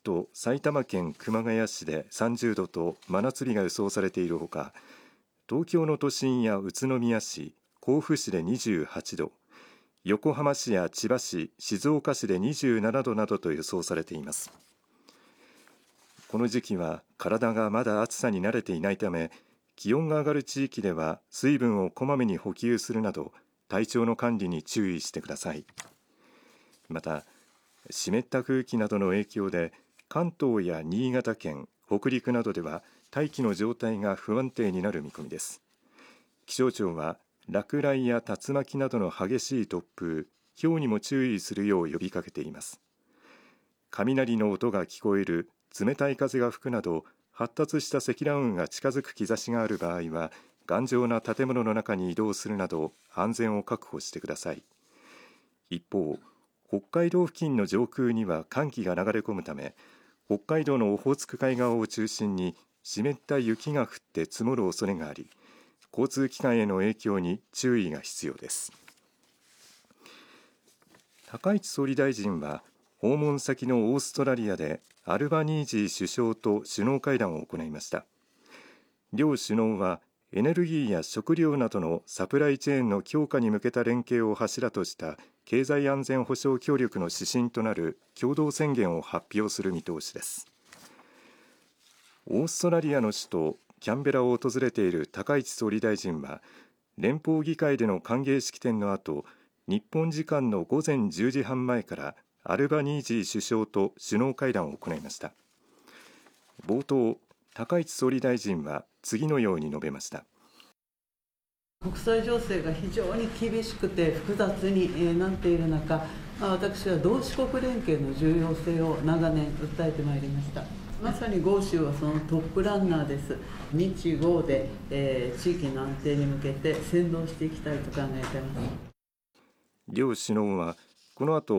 と埼玉県熊谷市で30度と真夏日が予想されているほか、東京の都心や宇都宮市、甲府市で28度、横浜市や千葉市、静岡市で27度などと予想されています。この時期は体がまだ暑さに慣れていないため、気温が上がる地域では水分をこまめに補給するなど体調の管理に注意してください。また、湿った空気などの影響で関東や新潟県、北陸などでは大気の状態が不安定になる見込みです。気象庁は落雷や竜巻などの激しい突風、雹にも注意するよう呼びかけています。雷の音が聞こえる、冷たい風が吹くなど発達した積乱雲が近づく兆しがある場合は頑丈な建物の中に移動するなど安全を確保してください。一方、北海道付近の上空には寒気が流れ込むため、北海道のオホーツク海側を中心に湿った雪が降って積もる恐れがあり、交通機関への影響に注意が必要です。高市総理大臣は訪問先のオーストラリアでアルバニージー首相と首脳会談を行いました。両首脳はエネルギーや食料などのサプライチェーンの強化に向けた連携を柱とした経済安全保障協力の指針となる共同宣言を発表する見通しです。オーストラリアの首都キャンベラを訪れている高市総理大臣は連邦議会での歓迎式典の後、日本時間の午前10時半前からアルバニージー首相と首脳会談を行いました。冒頭、高市総理大臣は次のように述べました。 国際情勢が非常に厳しくて複雑になっている中、私は同志国連携の重要性を長年訴えてまいりました。まさに豪州はそのトップランナーです。日豪で、地域の安定に向けて先導していきたいと考えています。 両首脳はこの後